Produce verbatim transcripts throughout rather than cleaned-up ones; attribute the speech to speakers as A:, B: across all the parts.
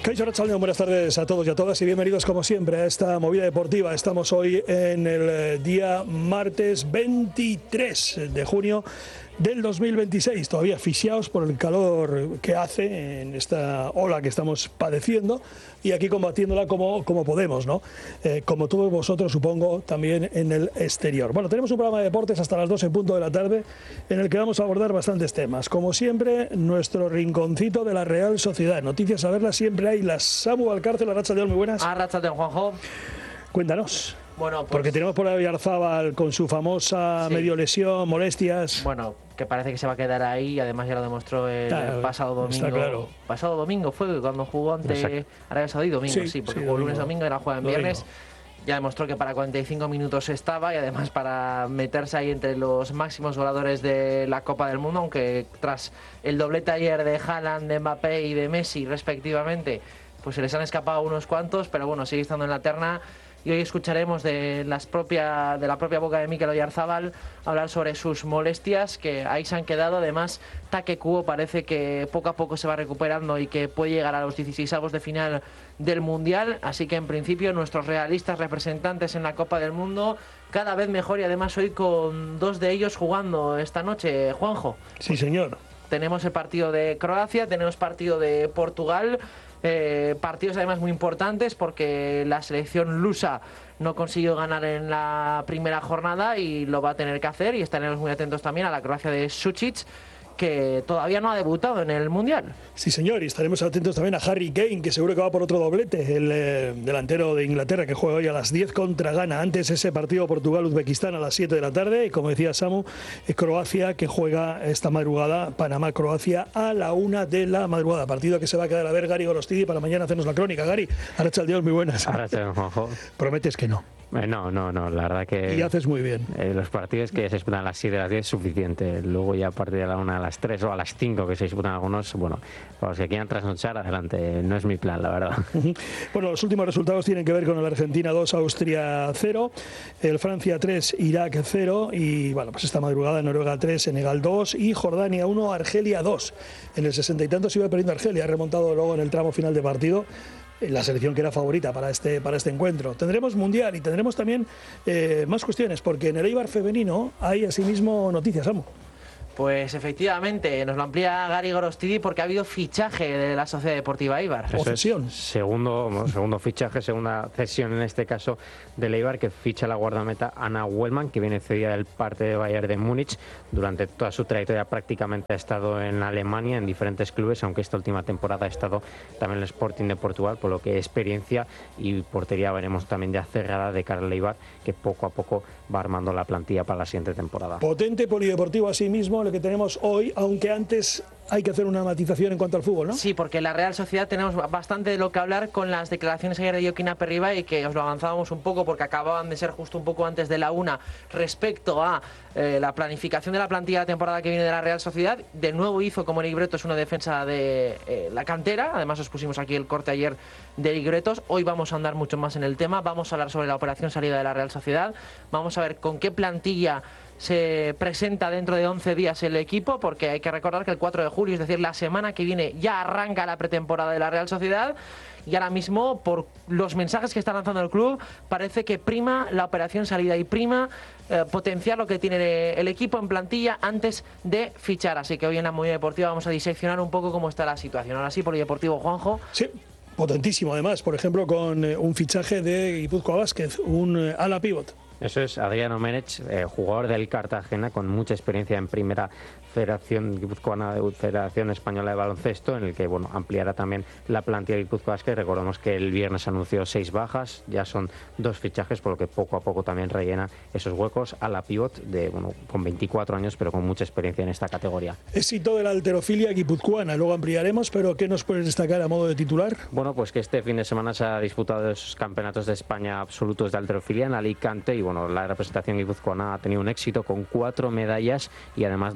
A: Kaixo Arratsaldeon, buenas tardes a todos y a todas y bienvenidos como siempre a esta movida deportiva. Estamos hoy en el día martes veintitrés de junio del dos mil veintiséis, todavía asfixiados por el calor que hace en esta ola que estamos padeciendo y aquí combatiéndola como, como podemos, ¿no? Eh, como todos vosotros, supongo, también en el exterior. Bueno, tenemos un programa de deportes hasta las dos en punto de la tarde en el que vamos a abordar bastantes temas. Como siempre, nuestro rinconcito de la Real Sociedad. Noticias a verlas siempre hay. Las Samu Alcárcel, Arratsaldeon, muy buenas.
B: Arratsaldeon, Juanjo.
A: Cuéntanos.
B: Bueno, pues,
A: porque tenemos por ahí a Oyarzábal con su famosa sí. medio lesión, molestias.
B: Bueno, que parece que se va a quedar ahí y además ya lo demostró el,
A: claro,
B: el pasado domingo.
A: Está claro.
B: Pasado domingo fue cuando jugó ante Arabia Saudí, domingo, sí, sí porque sí, jugó lunes, domingo y ahora juega en domingo. Viernes. Ya demostró que para cuarenta y cinco minutos estaba y además para meterse ahí entre los máximos goleadores de la Copa del Mundo, aunque tras el doblete ayer de Haaland, de Mbappé y de Messi respectivamente, pues se les han escapado unos cuantos, pero bueno, sigue estando en la terna. Y hoy escucharemos de, las propia, de la propia boca de Mikel Oyarzábal hablar sobre sus molestias, que ahí se han quedado. Además, Take Kubo parece que poco a poco se va recuperando y que puede llegar a los dieciseisavos de final del Mundial. Así que, en principio, nuestros realistas representantes en la Copa del Mundo cada vez mejor y además hoy con dos de ellos jugando esta noche. Juanjo.
A: Sí, señor.
B: Tenemos el partido de Croacia, tenemos partido de Portugal. Eh, partidos además muy importantes porque la selección lusa no consiguió ganar en la primera jornada y lo va a tener que hacer, y estaremos muy atentos también a la Croacia de Sučić, que todavía no ha debutado en el Mundial.
A: Sí, señor, y estaremos atentos también a Harry Kane, que seguro que va por otro doblete, el eh, delantero de Inglaterra, que juega hoy a las diez contra Ghana. Antes ese partido Portugal-Uzbekistán a las siete de la tarde, y como decía Samu, es Croacia, que juega esta madrugada, Panamá-Croacia a la una de la madrugada. Partido que se va a quedar a ver Gary Gorostidi para mañana hacernos la crónica. Gary, Arratsaldeon, muy buenas.
C: Arratsaldeon, Juanjo.
A: Prometes que no.
C: Eh, no, no, no, la verdad que...
A: Y haces muy bien.
C: Eh, los partidos que se disputan a las siete, a las diez es suficiente. Luego ya a partir de la una, a las tres o a las cinco que se disputan algunos, bueno, para los que quieran trasnochar, adelante. No es mi plan, la verdad.
A: Bueno, los últimos resultados tienen que ver con el Argentina dos, Austria cero, el Francia tres, Irak cero, y bueno, pues esta madrugada Noruega tres, Senegal dos y Jordania uno, Argelia dos. En el sesenta y tanto se iba perdiendo Argelia, ha remontado luego en el tramo final de partido. La selección que era favorita para este, para este encuentro. Tendremos Mundial y tendremos también eh, más cuestiones, porque en el Eibar femenino hay asimismo noticias, Samu.
B: Pues efectivamente, nos lo amplía Gary Gorostidi porque ha habido fichaje de la Sociedad Deportiva Eibar.
A: O cesión.
C: Segundo, bueno, segundo fichaje, segunda cesión en este caso del Eibar, que ficha la guardameta Anna Wellman, que viene cedida del parte de Bayern de Múnich. Durante toda su trayectoria prácticamente ha estado en Alemania, en diferentes clubes, aunque esta última temporada ha estado también en el Sporting de Portugal, por lo que experiencia y portería veremos también ya cerrada de cara al Eibar, que poco a poco va armando la plantilla para la siguiente temporada.
A: Potente polideportivo asimismo lo que tenemos hoy, aunque antes hay que hacer una matización en cuanto al fútbol, ¿no?
B: Sí, porque en la Real Sociedad tenemos bastante de lo que hablar con las declaraciones ayer de Joaquín Aperriba, y que os lo avanzábamos un poco porque acababan de ser justo un poco antes de la una respecto a eh, la planificación de la plantilla de la temporada que viene de la Real Sociedad. De nuevo hizo, como Eric Bretos, una defensa de eh, la cantera. Además os pusimos aquí el corte ayer de Eric Bretos. Hoy vamos a andar mucho más en el tema. Vamos a hablar sobre la operación salida de la Real Sociedad. Vamos a ver con qué plantilla se presenta dentro de once días el equipo, porque hay que recordar que el cuatro de julio, es decir, la semana que viene, ya arranca la pretemporada de la Real Sociedad. Y ahora mismo, por los mensajes que está lanzando el club, parece que prima la operación salida y prima eh, potenciar lo que tiene el equipo en plantilla antes de fichar. Así que hoy en la movida deportiva vamos a diseccionar un poco cómo está la situación. Ahora sí, polideportivo, Juanjo.
A: Sí. Potentísimo, además, por ejemplo, con eh, un fichaje de Guipúzcoa Vázquez, un eh, ala pivot.
C: Eso es, Adriano Menech, eh, jugador del Cartagena con mucha experiencia en primera Federación Guipuzcoana, Federación Española de Baloncesto, en el que bueno ampliará también la plantilla de Guipúzcoa Vázquez. Recordemos que el viernes anunció seis bajas, ya son dos fichajes, por lo que poco a poco también rellena esos huecos a la pivot de bueno con veinticuatro años, pero con mucha experiencia en esta categoría.
A: Éxito de la halterofilia guipuzcoana, luego ampliaremos, pero ¿qué nos puedes destacar a modo de titular?
C: Bueno, pues que este fin de semana se ha disputado esos campeonatos de España absolutos de halterofilia en Alicante, y bueno, la representación guipuzcoana ha tenido un éxito con cuatro medallas y además dos clasificaciones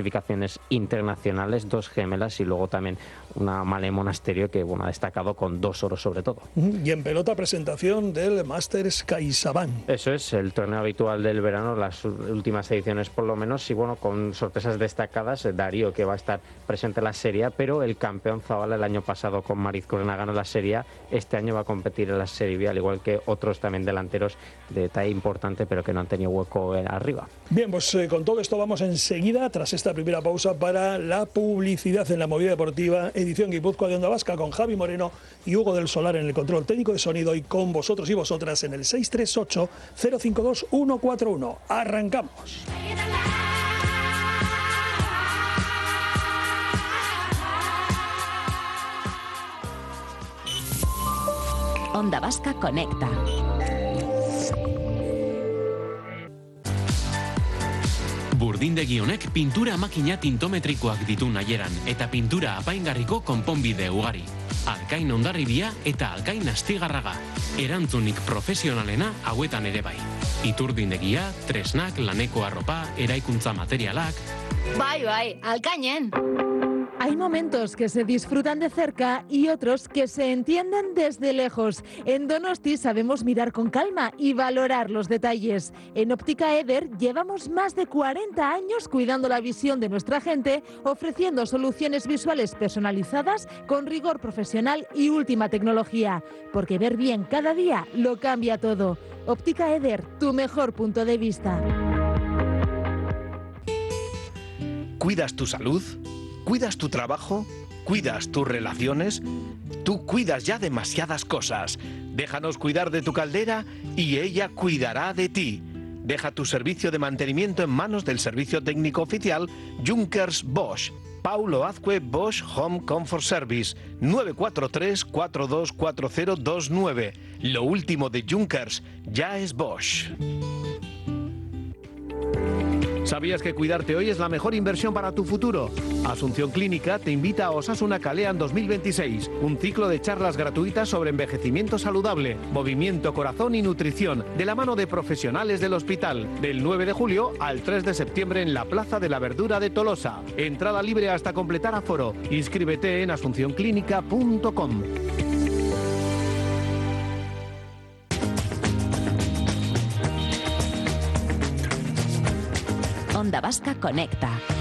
C: clasificaciones internacionales, dos gemelas y luego también una Male Monasterio que bueno, ha destacado con dos oros sobre todo.
A: Y en pelota, presentación del Masters CaixaBank.
C: Eso es, el torneo habitual del verano, las últimas ediciones por lo menos, y bueno, con sorpresas destacadas, Darío que va a estar presente en la Serie, pero el campeón Zabala el año pasado con Mariz Corena ganó la Serie, este año va a competir en la Serie B, al igual que otros también delanteros de talla importante, pero que no han tenido hueco arriba.
A: Bien, pues eh, con todo esto vamos enseguida, tras esta primera pausa, para la publicidad en la movida deportiva, edición Guipúzcoa de Onda Vasca, con Javi Moreno y Hugo del Solar en el control técnico de sonido, y con vosotros y vosotras en el seis tres ocho, cero cinco dos, uno cuatro uno. Arrancamos.
D: Onda Vasca Conecta.
E: Burdindegi honek pintura makina tintometrikoak ditu nahieran eta pintura apaingarriko konponbide ugari. Alkain Hondarribia eta Alkain Astigarraga. Erantzunik profesionalena hauetan ere bai. Iturdindegia, tresnak, laneko arropa, eraikuntza materialak.
F: Bai, bai, Alkainen.
G: Hay momentos que se disfrutan de cerca y otros que se entienden desde lejos. En Donosti sabemos mirar con calma y valorar los detalles. En Óptica Eder llevamos más de cuarenta años cuidando la visión de nuestra gente, ofreciendo soluciones visuales personalizadas con rigor profesional y última tecnología. Porque ver bien cada día lo cambia todo. Óptica Eder, tu mejor punto de vista.
H: ¿Cuidas tu salud? ¿Cuidas tu trabajo? ¿Cuidas tus relaciones? Tú cuidas ya demasiadas cosas. Déjanos cuidar de tu caldera y ella cuidará de ti. Deja tu servicio de mantenimiento en manos del servicio técnico oficial Junkers Bosch. Paulo Azcue Bosch Home Comfort Service, nueve cuatro tres, cuatro dos cuatro cero dos nueve. Lo último de Junkers ya es Bosch. ¿Sabías que cuidarte hoy es la mejor inversión para tu futuro? Asunción Clínica te invita a Osasuna Kalean dos mil veintiséis, un ciclo de charlas gratuitas sobre envejecimiento saludable, movimiento, corazón y nutrición, de la mano de profesionales del hospital, del nueve de julio al tres de septiembre en la Plaza de la Verdura de Tolosa. Entrada libre hasta completar aforo. Inscríbete en asunción clínica punto com.
D: Onda Vasca Conecta.